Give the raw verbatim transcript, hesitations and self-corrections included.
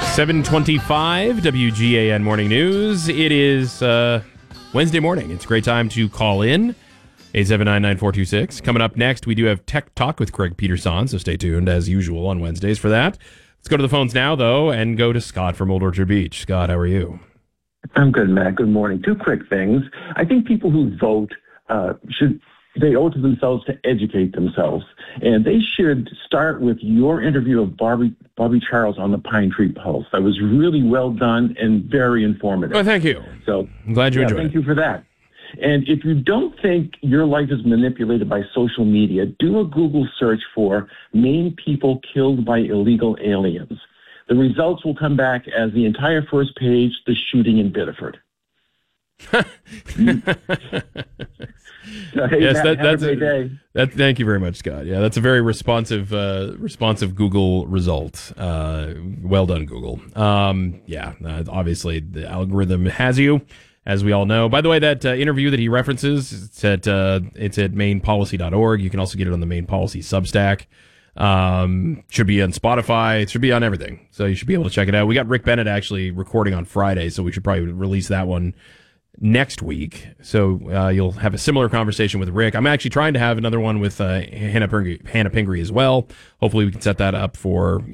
seven twenty-five W G A N Morning News. It is uh, Wednesday morning. It's a great time to call in. eight seven nine, nine four two six. Coming up next, we do have Tech Talk with Craig Peterson, so stay tuned as usual on Wednesdays for that. Let's go to the phones now, though, and go to Scott from Old Orchard Beach. Scott, how are you? I'm good, Matt. Good morning. Two quick things. I think people who vote uh, should, they owe it to themselves to educate themselves. And they should start with your interview of Barbie, Barbie Charles on the Pine Tree Pulse. That was really well done and very informative. Oh, thank you. So I'm glad you yeah, enjoyed thank it. you for that. And if you don't think your life is manipulated by social media, do a Google search for Maine people killed by illegal aliens. The results will come back as the entire first page, the shooting in Biddeford. So, hey, yes, Matt, that, have that's a great day. That, thank you very much, Scott. Yeah, that's a very responsive, uh, responsive Google result. Uh, well done, Google. Um, yeah, uh, obviously the algorithm has you, as we all know. By the way, that uh, interview that he references, it's at uh, it's at maine policy dot org. You can also get it on the Maine Policy Substack. Um, should be on Spotify. It should be on everything, so you should be able to check it out. We got Rick Bennett actually recording on Friday, so we should probably release that one next week. So uh, you'll have a similar conversation with Rick. I'm actually trying to have another one with uh, Hannah Pingree, Hannah Pingree as well. Hopefully we can set that up for